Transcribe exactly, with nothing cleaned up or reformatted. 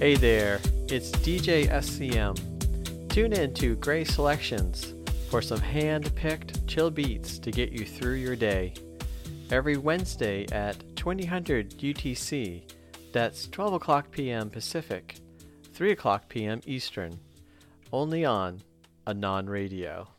Hey there, it's D J S C M. Tune in to Gray Selections for some hand-picked chill beats to get you through your day. Every Wednesday at twenty hundred U T C, that's twelve o'clock p m Pacific, three o'clock p m Eastern, only on Anon Radio.